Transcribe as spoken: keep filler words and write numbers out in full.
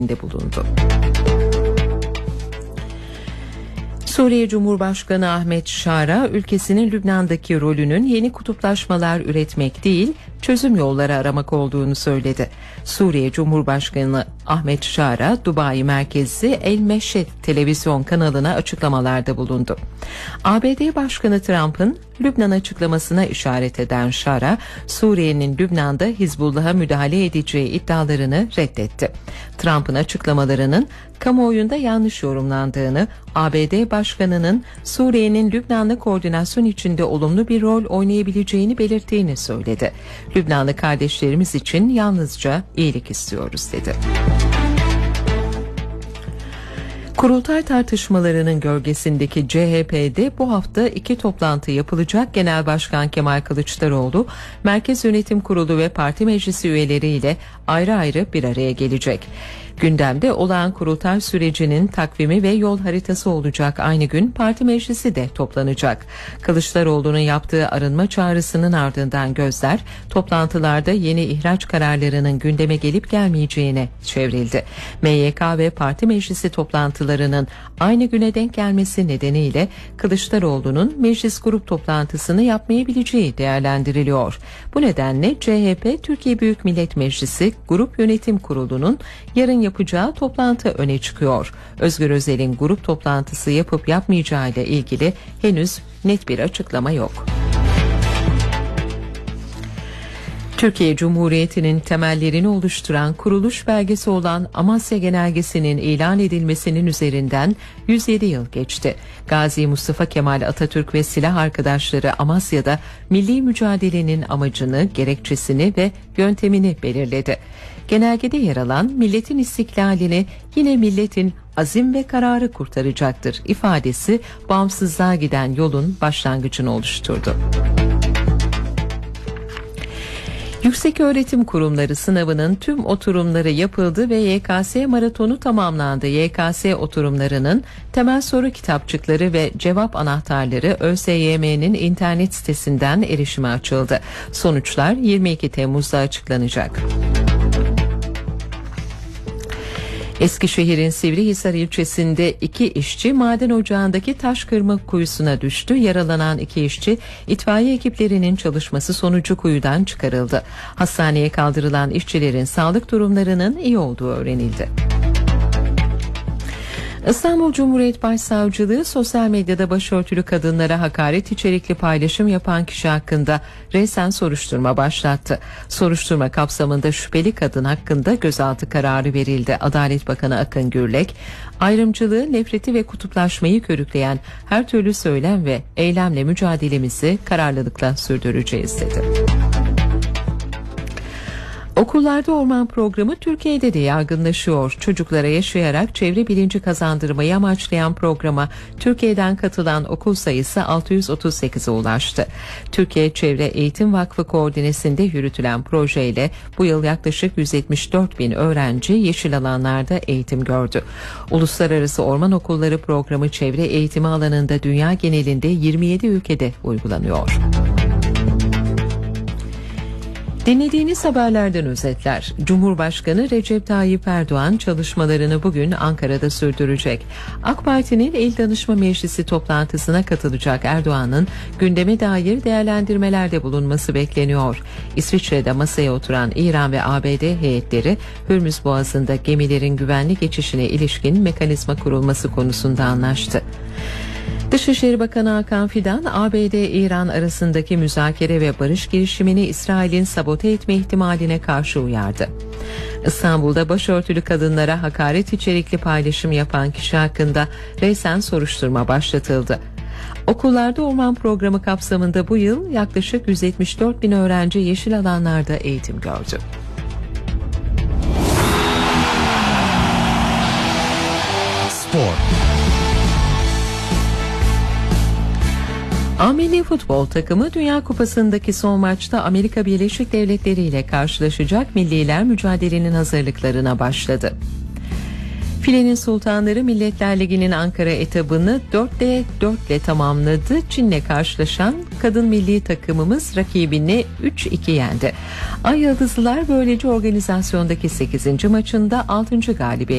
bulundu. Suriye Cumhurbaşkanı Ahmet Şara, ülkesinin Lübnan'daki rolünün yeni kutuplaşmalar üretmek değil, çözüm yolları aramak olduğunu söyledi. Suriye Cumhurbaşkanı Ahmet Şara, Dubai merkezli El Meşhed televizyon kanalına açıklamalarda bulundu. A B D Başkanı Trump'ın Lübnan açıklamasına işaret eden Şara, Suriye'nin Lübnan'da Hizbullah'a müdahale edeceği iddialarını reddetti. Trump'ın açıklamalarının kamuoyunda yanlış yorumlandığını, A B D Başkanı'nın Suriye'nin Lübnan'la koordinasyon içinde olumlu bir rol oynayabileceğini belirttiğini söyledi. Lübnanlı kardeşlerimiz için yalnızca iyilik istiyoruz dedi. Kurultay tartışmalarının gölgesindeki C H P'de bu hafta iki toplantı yapılacak. Genel Başkan Kemal Kılıçdaroğlu, Merkez Yönetim Kurulu ve Parti Meclisi üyeleriyle ayrı ayrı bir araya gelecek. Gündemde olağan kurultay sürecinin takvimi ve yol haritası olacak. Aynı gün parti meclisi de toplanacak. Kılıçdaroğlu'nun yaptığı arınma çağrısının ardından gözler toplantılarda yeni ihraç kararlarının gündeme gelip gelmeyeceğine çevrildi. M Y K ve parti meclisi toplantılarının aynı güne denk gelmesi nedeniyle Kılıçdaroğlu'nun meclis grup toplantısını yapmayabileceği değerlendiriliyor. Bu nedenle C H P Türkiye Büyük Millet Meclisi Grup Yönetim Kurulu'nun yarın yapacağı toplantı öne çıkıyor. Özgür Özel'in grup toplantısı yapıp yapmayacağı ile ilgili henüz net bir açıklama yok. Türkiye Cumhuriyeti'nin temellerini oluşturan kuruluş belgesi olan Amasya Genelgesi'nin ilan edilmesinin üzerinden yüz yedi yıl geçti. Gazi Mustafa Kemal Atatürk ve silah arkadaşları Amasya'da milli mücadelenin amacını, gerekçesini ve yöntemini belirledi. Genelgede yer alan milletin istiklalini yine milletin azim ve kararı kurtaracaktır ifadesi bağımsızlığa giden yolun başlangıcını oluşturdu. Yükseköğretim Kurumları sınavının tüm oturumları yapıldı ve Y K S maratonu tamamlandı. Y K S oturumlarının temel soru kitapçıkları ve cevap anahtarları Ö S Y M'nin internet sitesinden erişime açıldı. Sonuçlar yirmi iki Temmuz'da açıklanacak. Eskişehir'in Sivrihisar ilçesinde iki işçi maden ocağındaki taş kırma kuyusuna düştü. Yaralanan iki işçi itfaiye ekiplerinin çalışması sonucu kuyudan çıkarıldı. Hastaneye kaldırılan işçilerin sağlık durumlarının iyi olduğu öğrenildi. İstanbul Cumhuriyet Başsavcılığı sosyal medyada başörtülü kadınlara hakaret içerikli paylaşım yapan kişi hakkında resen soruşturma başlattı. Soruşturma kapsamında şüpheli kadın hakkında gözaltı kararı verildi. Adalet Bakanı Akın Gürlek, ayrımcılığı, nefreti ve kutuplaşmayı körükleyen her türlü söylem ve eylemle mücadelemizi kararlılıkla sürdüreceğiz dedi. Okullarda orman programı Türkiye'de de yaygınlaşıyor. Çocuklara yaşayarak çevre bilinci kazandırmayı amaçlayan programa Türkiye'den katılan okul sayısı altı yüz otuz sekize ulaştı. Türkiye Çevre Eğitim Vakfı koordinesinde yürütülen projeyle bu yıl yaklaşık yüz yetmiş dört bin öğrenci yeşil alanlarda eğitim gördü. Uluslararası Orman Okulları programı çevre eğitimi alanında dünya genelinde yirmi yedi ülkede uygulanıyor. Dinlediğiniz haberlerden özetler. Cumhurbaşkanı Recep Tayyip Erdoğan çalışmalarını bugün Ankara'da sürdürecek. AK Parti'nin İl Danışma Meclisi toplantısına katılacak Erdoğan'ın gündeme dair değerlendirmelerde bulunması bekleniyor. İsviçre'de masaya oturan İran ve A B D heyetleri Hürmüz Boğazı'nda gemilerin güvenli geçişine ilişkin mekanizma kurulması konusunda anlaştı. Dışişleri Bakanı Hakan Fidan, A B D-İran arasındaki müzakere ve barış girişimini İsrail'in sabote etme ihtimaline karşı uyardı. İstanbul'da başörtülü kadınlara hakaret içerikli paylaşım yapan kişi hakkında resen soruşturma başlatıldı. Okullarda orman programı kapsamında bu yıl yaklaşık yüz yetmiş dört bin öğrenci yeşil alanlarda eğitim gördü. Spor. A Milli Futbol takımı Dünya Kupası'ndaki son maçta Amerika Birleşik Devletleri ile karşılaşacak. Milliler mücadelenin hazırlıklarına başladı. Filenin Sultanları Milletler Ligi'nin Ankara etabını dörtte dört ile tamamladı. Çin'le karşılaşan kadın milli takımımız rakibini üç iki yendi. Ay Yıldızlılar böylece organizasyondaki sekizinci maçında altıncı galibiyet